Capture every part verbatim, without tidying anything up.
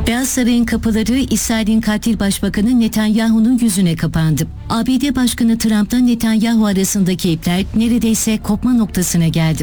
Beyaz Saray'ın kapıları İsrail'in katil başbakanı Netanyahu'nun yüzüne kapandı. A B D Başkanı Trump'la Netanyahu arasındaki ipler neredeyse kopma noktasına geldi.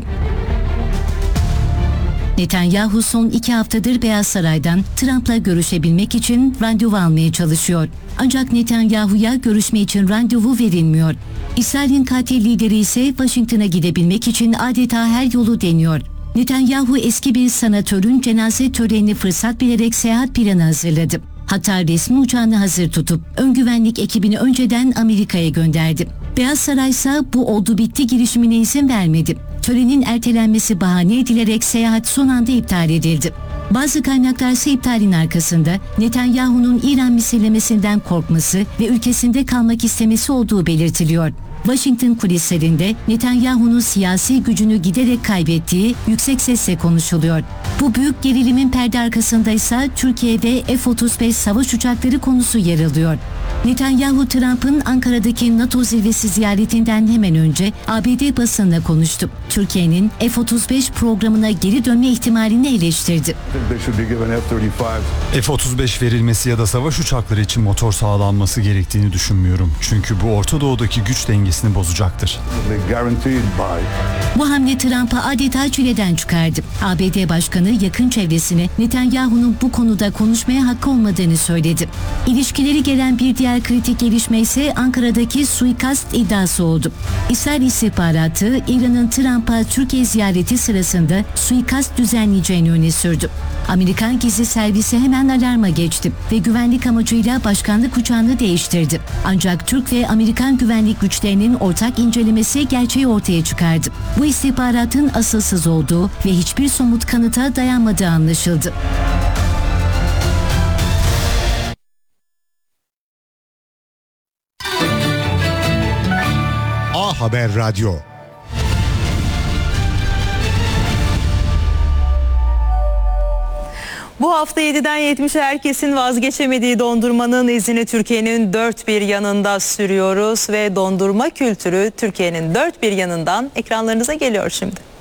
Netanyahu son iki haftadır Beyaz Saray'dan Trump'la görüşebilmek için randevu almaya çalışıyor. Ancak Netanyahu'ya görüşme için randevu verilmiyor. İsrail'in katil lideri ise Washington'a gidebilmek için adeta her yolu deniyor. Netanyahu eski bir sanatörün cenaze törenini fırsat bilerek seyahat planı hazırladı. Hatta resmi uçağını hazır tutup ön güvenlik ekibini önceden Amerika'ya gönderdi. Beyaz Saray ise bu oldu bitti girişimine izin vermedi. Törenin ertelenmesi bahane edilerek seyahat son anda iptal edildi. Bazı kaynaklar ise iptalin arkasında Netanyahu'nun İran misillemesinden korkması ve ülkesinde kalmak istemesi olduğu belirtiliyor. Washington kulislerinde Netanyahu'nun siyasi gücünü giderek kaybettiği yüksek sesle konuşuluyor. Bu büyük gerilimin perde arkasında ise Türkiye ve F otuz beş savaş uçakları konusu yer alıyor. Netanyahu, Trump'ın Ankara'daki NATO zirvesi ziyaretinden hemen önce A B D basınına konuştu. Türkiye'nin F otuz beş programına geri dönme ihtimalini eleştirdi. F otuz beş verilmesi ya da savaş uçakları için motor sağlanması gerektiğini düşünmüyorum. Çünkü bu Orta Doğu'daki güç dengesini bozacaktır. Bu hamle Trump'ı adeta çileden çıkardı. A B D Başkanı yakın çevresine Netanyahu'nun bu konuda konuşmaya hakkı olmadığını söyledi. İlişkileri gelen bir diğer kritik gelişme ise Ankara'daki suikast iddiası oldu. İsrail istihbaratı İran'ın Trump'a Türkiye ziyareti sırasında suikast düzenleyeceğini öne sürdü. Amerikan gizli servisi hemen alarma geçti ve güvenlik amacıyla başkanlık uçağını değiştirdi. Ancak Türk ve Amerikan güvenlik güçlerinin ortak incelemesi gerçeği ortaya çıkardı. Bu istihbaratın asılsız olduğu ve hiçbir somut kanıta dayanmadığı anlaşıldı. A Haber Radyo. Bu hafta yediden yetmişe herkesin vazgeçemediği dondurmanın izini Türkiye'nin dört bir yanında sürüyoruz ve dondurma kültürü Türkiye'nin dört bir yanından ekranlarınıza geliyor şimdi.